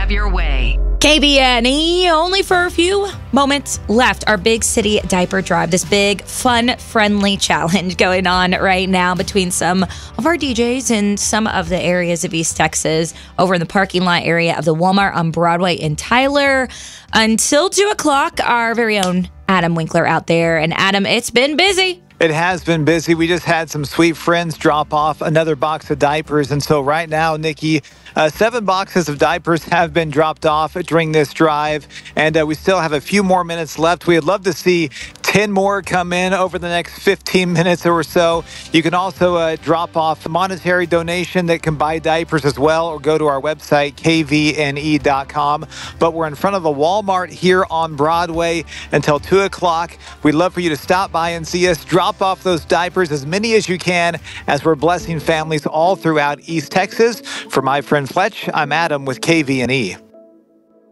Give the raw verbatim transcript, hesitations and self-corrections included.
have your way. K V N E, only for a few moments left. Our big city diaper drive, this big, fun, friendly challenge going on right now between some of our D Js in some of the areas of East Texas, over in the parking lot area of the Walmart on Broadway in Tyler. Until two o'clock, our very own Adam Winkler out there. And Adam, it's been busy. It has been busy. We just had some sweet friends drop off another box of diapers. And so right now, Nikki, uh, seven boxes of diapers have been dropped off during this drive. And uh, we still have a few more minutes left. We'd love to see ten more come in over the next fifteen minutes or so. You can also uh, drop off a monetary donation that can buy diapers as well, or go to our website, K V N E dot com. But we're in front of the Walmart here on Broadway until two o'clock. We'd love for you to stop by and see us. Drop off those diapers, as many as you can, as we're blessing families all throughout East Texas. For my friend Fletch, I'm Adam with K V N E.